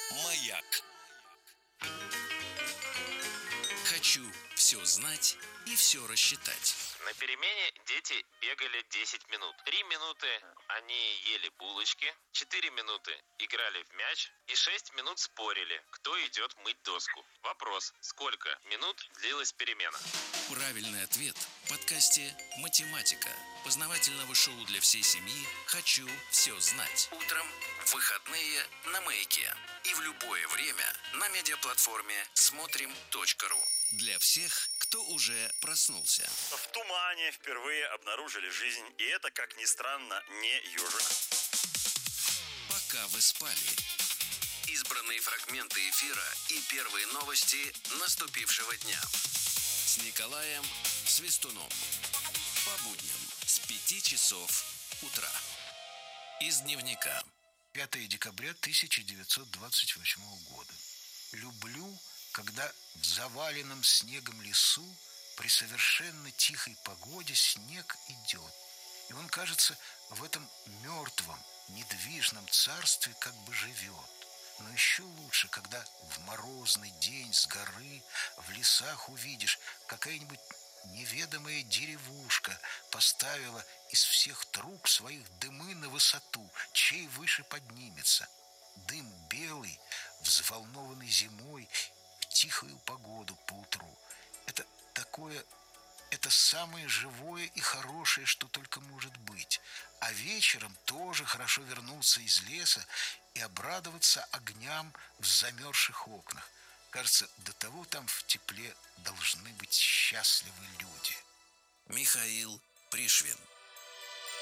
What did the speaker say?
Маяк. Хочу все знать и все рассчитать. На перемене дети бегали 10 минут. 3 минуты они ели булочки, 4 минуты играли в мяч и 6 минут спорили, кто идет мыть доску. Вопрос: сколько минут длилась перемена? Правильный ответ в подкасте «Математика» познавательного шоу для всей семьи «Хочу все знать». Утром в выходные на Маяке и в любое время на медиаплатформе смотрим.ру. Для всех, кто уже проснулся. В тумане впервые обнаружили жизнь, и это, как ни странно, не ежик. Пока вы спали. Избранные фрагменты эфира и первые новости наступившего дня. С Николаем Свистуном. По будням с 5 часов утра. Из дневника. 5 декабря 1928 года. Люблю, когда в заваленном снегом лесу при совершенно тихой погоде снег идет. И он, кажется, в этом мертвом, недвижном царстве как бы живет. Но еще лучше, когда в морозный день с горы в лесах увидишь, какая-нибудь неведомая деревушка поставила из всех труб своих дымы на высоту, чей выше поднимется. Дым белый, взволнованный зимой, в тихую погоду поутру. Это самое живое и хорошее, что только может быть. А вечером тоже хорошо вернуться из леса и обрадоваться огням в замерзших окнах. Кажется, до того там в тепле должны быть счастливы люди. Михаил Пришвин.